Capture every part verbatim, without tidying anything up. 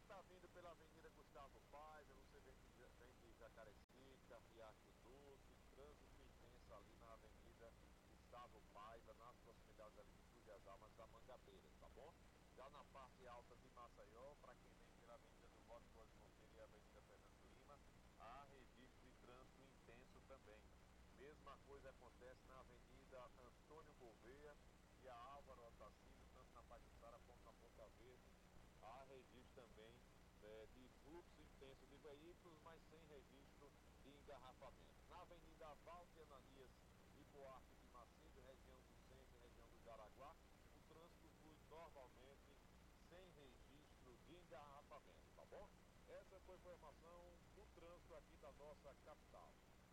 está vindo pela Avenida Gustavo Paiva, você vem de, vem de Jacarecica, Riacho Doce, trânsito intenso ali na Avenida Gustavo Paiva, nas proximidades ali de Sul das Almas da Mangabeira, tá bom? Já na parte alta de Maceió, para quem vem pela Avenida do Voto Boas Monteiro e a Avenida Fernando Lima, há registro de trânsito intenso também. Mesma coisa acontece na Avenida Antônio Gouveia e a Álvaro Otacílio, tanto na Paquistara como na Ponta Verde. Há registro também é, de fluxo intenso de veículos, mas sem registro de engarrafamento. Na Avenida Valde Ananias e Buarque de Macedo, região do centro e região do Jaraguá, o trânsito flui normalmente, sem registro de engarrafamento, tá bom? Essa foi a informação do trânsito aqui da nossa capital.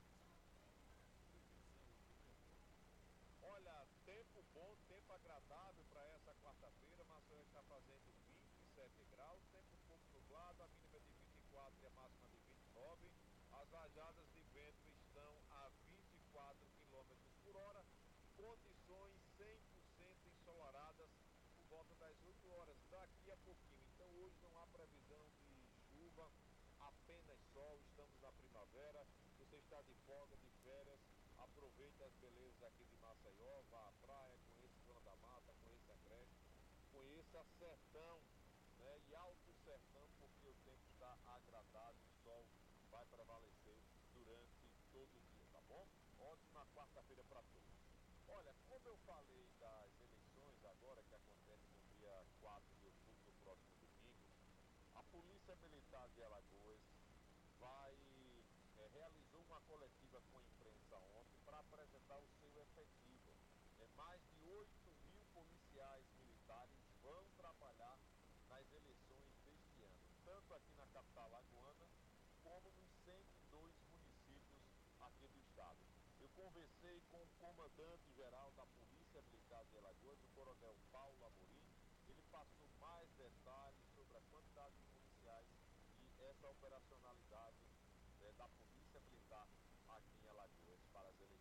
Olha, tempo bom, tempo agradável para essa quarta-feira. Maceió está fazendo vinte e sete graus, tempo um pouco nublado, a mínima de vinte e quatro e a máxima de vinte e nove. As rajadas de vento estão a vinte e quatro quilômetros por hora, condições cem por cento ensolaradas por volta das oito horas, daqui a pouquinho. Então hoje não há previsão de chuva, apenas sol, estamos na primavera. Você está de folga, de férias, aproveite as belezas aqui de Maceió, vá à praia, conheça Zona da Mata, conheça Agreste, conheça Sertão, né, e Alto Sertão, porque o tempo está agradável, o sol vai prevalecer durante todo o dia, tá bom? Ótima quarta-feira para todos. Olha, como eu falei das eleições agora, que acontecem no dia quatro de outubro, no próximo domingo, a Polícia Militar de Alagoas vai, é, realizou uma coletiva com a imprensa ontem para apresentar o seu efetivo. É, mais de oito mil policiais militares vão trabalhar nas eleições deste ano, tanto aqui na capital alagoana, como nos cento e dois municípios aqui do estado. Eu conversei com o comandante-geral da Polícia Militar de Alagoas, o coronel Paulo Amorim. Ele passou mais detalhes sobre a quantidade de policiais e essa operacionalidade é, da Polícia